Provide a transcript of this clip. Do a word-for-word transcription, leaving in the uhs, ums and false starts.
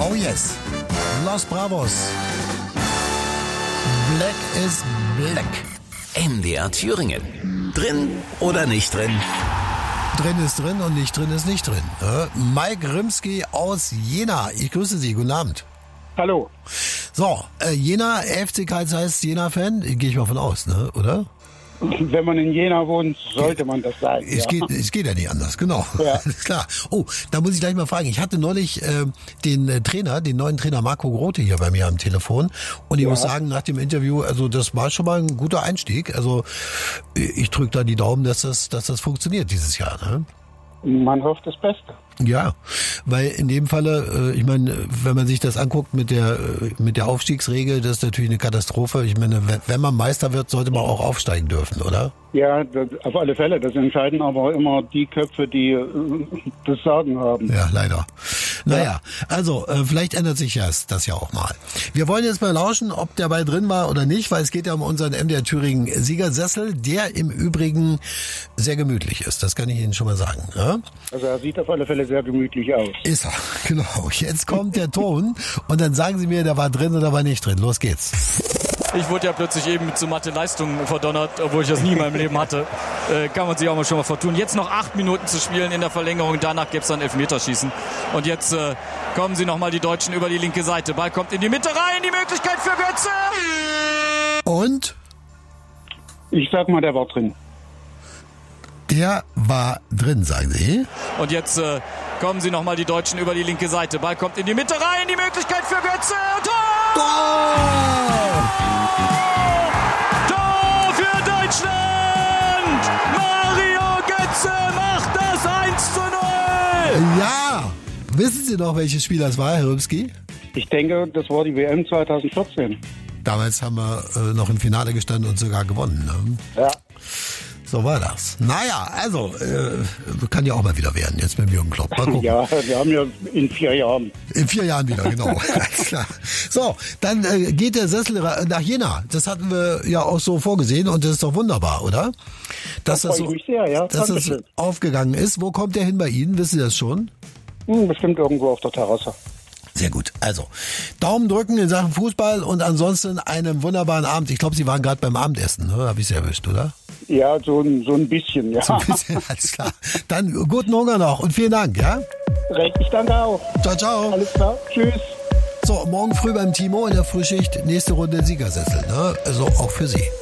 Oh yes. Los Bravos. Black is Black. M D R Thüringen. Drin oder nicht drin? Drin ist drin und nicht drin ist nicht drin. Ja, Mike Rimsky aus Jena. Ich grüße Sie. Guten Abend. Hallo. So, äh, Jena, F C Karl Zeiss, Jena-Fan? Gehe ich mal von aus, ne? Oder? Wenn man in Jena wohnt, sollte man das sein. Es, ja. geht, es geht ja nicht anders, genau. Ja. Alles klar. Oh, da muss ich gleich mal fragen. Ich hatte neulich äh, den äh, Trainer, den neuen Trainer Marco Grote hier bei mir am Telefon. Und ich Ja. muss sagen, nach dem Interview, also das war schon mal ein guter Einstieg. Also ich drücke da die Daumen, dass das, dass das funktioniert dieses Jahr. Ne? Man hofft das Beste. Ja, weil in dem Falle, äh, ich meine, wenn man sich das anguckt mit der äh, mit der Aufstiegsregel, das ist natürlich eine Katastrophe. Ich meine, wenn, wenn man Meister wird, sollte man auch aufsteigen dürfen, oder? Ja, das, auf alle Fälle. Das entscheiden aber immer die Köpfe, die äh, das Sagen haben. Ja, leider. Naja, also äh, vielleicht ändert sich das, das ja auch mal. Wir wollen jetzt mal lauschen, ob der Ball drin war oder nicht, weil es geht ja um unseren M D R Thüringen Siegersessel, der im Übrigen sehr gemütlich ist. Das kann ich Ihnen schon mal sagen. Ja? Also er sieht auf alle Fälle sehr gemütlich aus. Ist er, genau. Jetzt kommt der Ton und dann sagen Sie mir, der war drin oder war nicht drin. Los geht's. Ich wurde ja plötzlich eben mit so Mathe-Leistungen verdonnert, obwohl ich das nie in meinem Leben hatte. Äh, kann man sich auch mal schon mal vertun. Jetzt noch acht Minuten zu spielen in der Verlängerung. Danach gibt's dann Elfmeterschießen. Und jetzt äh, kommen sie nochmal die Deutschen über die linke Seite. Ball kommt in die Mitte rein. Die Möglichkeit für Götze. Und? Ich sag mal, der war drin. Der war drin, sagen Sie. Und jetzt äh, kommen sie nochmal die Deutschen über die linke Seite. Ball kommt in die Mitte rein. Die Möglichkeit für Götze. Tor! Tor! Tor für Deutschland! Mario Götze macht das eins zu null! Ja! Wissen Sie noch, welches Spiel das war, Herr Rübski? Ich denke, das war die W M zwanzig vierzehn. Damals haben wir äh, noch im Finale gestanden und sogar gewonnen. Ne? Ja. So war das. Naja, also, äh, kann ja auch mal wieder werden, jetzt mit Jürgen Klopp. Mal gucken. Ja, wir haben ja in vier Jahren. In vier Jahren wieder, genau. Alles klar. So, dann äh, geht der Sessel nach Jena. Das hatten wir ja auch so vorgesehen und das ist doch wunderbar, oder? Dass Das das, freut so, mich sehr, ja. dass das Dankeschön. aufgegangen ist. Wo kommt der hin bei Ihnen? Wissen Sie das schon? Hm, bestimmt irgendwo auf der Terrasse. Sehr gut. Also, Daumen drücken in Sachen Fußball und ansonsten einen wunderbaren Abend. Ich glaube, Sie waren gerade beim Abendessen, ne? Habe ich Sie erwischt, oder? Ja, so ein, so ein bisschen, ja. So ein bisschen, alles klar. Dann guten Hunger noch und vielen Dank, ja? Recht, ich danke auch. Ciao, ciao. Alles klar, tschüss. So, morgen früh beim Timo in der Frühschicht, nächste Runde Siegersessel, ne? Also auch für Sie.